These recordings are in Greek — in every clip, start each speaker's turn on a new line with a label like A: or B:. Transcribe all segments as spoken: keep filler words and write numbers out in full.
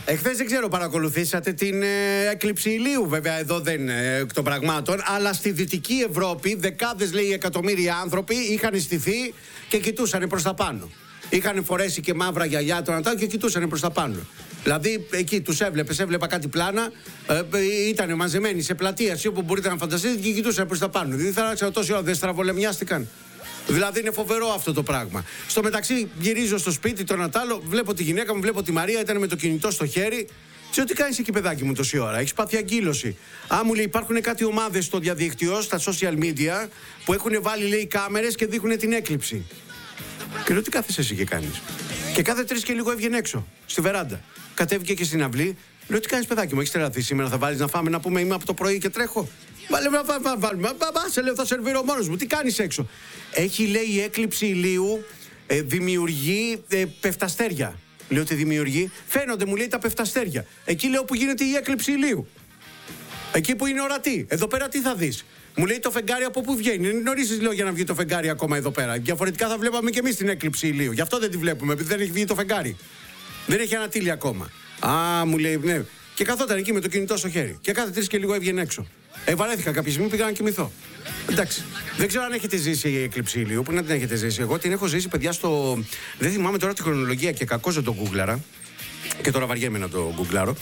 A: Εχθές δεν ξέρω, παρακολουθήσατε την ε, έκλειψη ηλίου. Βέβαια, εδώ δεν ε, εκ των πραγμάτων. Αλλά στη Δυτική Ευρώπη, δεκάδες λέει εκατομμύρια άνθρωποι είχαν στηθεί και κοιτούσαν προς τα πάνω. Είχαν φορέσει και μαύρα γυαλιά το Νατάλ και κοιτούσαν προς τα πάνω. Δηλαδή, εκεί τους έβλεπες, έβλεπα κάτι πλάνα, ε, ήταν μαζεμένοι σε πλατεία, όπου μπορείτε να φανταστείτε, και κοιτούσαν προς τα πάνω. Δηλαδή, θα άξα τόση ώρα, δεν στραβολεμιάστηκαν. Δηλαδή είναι φοβερό αυτό το πράγμα. Στο μεταξύ, γυρίζω στο σπίτι τον Νατάλο, βλέπω τη γυναίκα μου, βλέπω τη Μαρία, ήταν με το κινητό στο χέρι. Ξέρω τι κάνεις εκεί, παιδάκι μου, τόση ώρα. Έχεις πάθει αγκύλωση. Α, μου λέει, υπάρχουν κάτι ομάδες στο διαδίκτυο, στα social media, που έχουν βάλει, λέει, κάμερες και δείχνουν την έκλειψη. Και λέω, τι κάθεσαι εσύ και κάνεις? Και κάθε τρεις και λίγο έβγαινε έξω, στη βεράντα. Κατέβηκε και στην αυλή. Λέω, τι κάνεις, παιδάκι μου, έχεις τρελαθεί σήμερα? Θα βάλεις να φάμε, να πούμε, είμαι από το πρωί και τρέχω? Βάλε, βάλε, σε λέω, θα σερβίρω μόνος μου. Τι κάνεις έξω? Έχει, λέει, η έκλειψη ηλίου ε, δημιουργεί ε, πεφταστέρια. Λέω, τι δημιουργεί? Φαίνονται, μου λέει, τα πεφταστέρια. Εκεί, λέω, που γίνεται η έκλειψη ηλίου. Εκεί που είναι ορατή. Εδώ πέρα τι θα δεις? Μου λέει, το φεγγάρι από πού βγαίνει? Είναι νωρίς, λέω, για να βγει το φεγγάρι ακόμα εδώ πέρα. Διαφορετικά θα βλέπαμε και εμείς την έκλειψη ηλίου. Γι' αυτό δεν τη βλέπουμε, επειδή δεν έχει βγει το φεγγάρι. Δεν έχει ανατείλει ακόμα. Α, μου λέει, ναι. Και καθόταν εκεί με το κινητό στο χέρι. Και κάθε τρεις και λίγο έβγαινε έξω. Ε, βαρέθηκα κάποια στιγμή, πήγα να κοιμηθώ. Εντάξει. Δεν ξέρω αν έχετε ζήσει η έκλειψη ηλίου. Πού να την έχετε ζήσει? Εγώ την έχω ζήσει, παιδιά, στο. Δεν θυμάμαι τώρα τη χρονολογία και κακώς δεν το γκούγκλαρα. Και τώρα βαριέμαι να το γκουγκλάρω.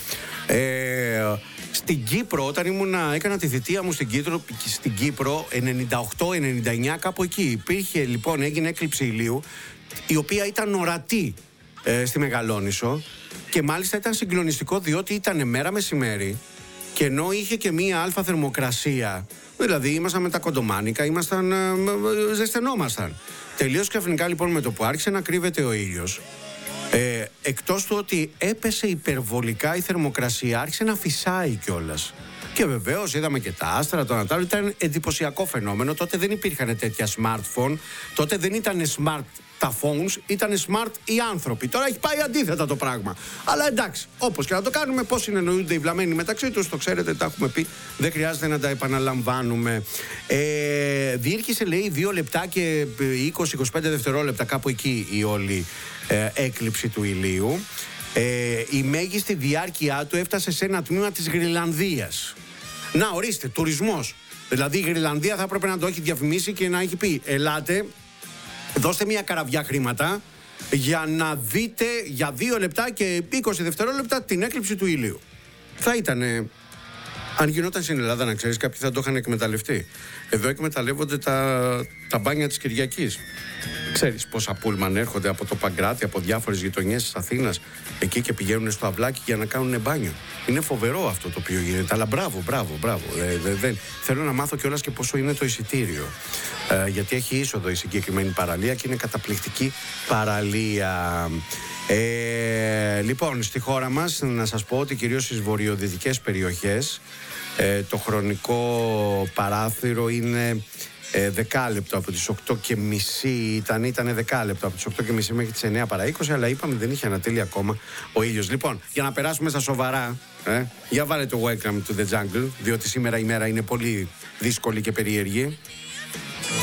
A: Ε, στην Κύπρο, όταν ήμουνα, έκανα τη θητεία μου στην Κύπρο, στην Κύπρο ενενήντα οκτώ ενενήντα εννιά, κάπου εκεί. Υπήρχε, λοιπόν, έγινε έκλειψη ηλίου, η οποία ήταν ορατή ε, στη Μεγαλόνισσο. Και μάλιστα ήταν συγκλονιστικό, διότι ήταν μέρα μεσημέρι. Και ενώ είχε και μία αλφα θερμοκρασία, δηλαδή ήμασταν με τα κοντομάνικα, ήμασταν, ε, ε, ζεσθενόμασταν. Τελείως ξαφνικά, λοιπόν, με το που άρχισε να κρύβεται ο ήλιος, ε, εκτός του ότι έπεσε υπερβολικά η θερμοκρασία, άρχισε να φυσάει κιόλας. Και βεβαίως είδαμε και τα άστρα, το Νατάλο, ήταν εντυπωσιακό φαινόμενο. Τότε δεν υπήρχαν τέτοια smartphone, τότε δεν ήταν smart τα phones, ήταν smart οι άνθρωποι. Τώρα έχει πάει αντίθετα το πράγμα. Αλλά εντάξει, όπως και να το κάνουμε, πώς συνεννοούνται οι βλαμμένοι μεταξύ τους, το ξέρετε, τα έχουμε πει, δεν χρειάζεται να τα επαναλαμβάνουμε. Ε, διήρκησε, λέει, δύο λεπτά και είκοσι με είκοσι πέντε δευτερόλεπτα, κάπου εκεί η όλη ε, έκλειψη του ηλίου. Ε, η μέγιστη διάρκεια του έφτασε σε ένα τμήμα της Γρυλανδίας. Να, ορίστε, τουρισμός. Δηλαδή η Γρυλανδία θα έπρεπε να το έχει διαφημίσει και να έχει πει, ελάτε, δώστε μια καραβιά χρήματα για να δείτε για δύο λεπτά και είκοσι δευτερόλεπτα την έκλειψη του ηλίου. Θα ήτανε, αν γινόταν στην Ελλάδα, να ξέρεις, κάποιοι θα το είχαν εκμεταλλευτεί. Εδώ εκμεταλλεύονται τα, τα μπάνια της Κυριακής. Ξέρεις πόσα πούλμαν έρχονται από το Παγκράτη, από διάφορες γειτονιές της Αθήνας, εκεί και πηγαίνουν στο αυλάκι για να κάνουν μπάνιο. Είναι φοβερό αυτό το οποίο γίνεται. Αλλά μπράβο, μπράβο, μπράβο. Ε, δε, δε. Θέλω να μάθω κιόλας και πόσο είναι το εισιτήριο. Ε, γιατί έχει είσοδο η συγκεκριμένη παραλία και είναι καταπληκτική παραλία. Ε, λοιπόν, στη χώρα μας, να σας πω ότι κυρίως στις βορειοδυτικές περιοχές ε, το χρονικό παράθυρο είναι ε, δεκάλεπτο από τις οκτώ και μισή, ήταν, ήταν δεκάλεπτο από τις οκτώ και μισή μέχρι τις εννιά παρά είκοσι, αλλά είπαμε δεν είχε ανατέλει ακόμα ο ήλιος. Λοιπόν, για να περάσουμε στα σοβαρά, ε, για βάλε το Welcome to the Jungle, διότι σήμερα η μέρα είναι πολύ δύσκολη και περίεργη.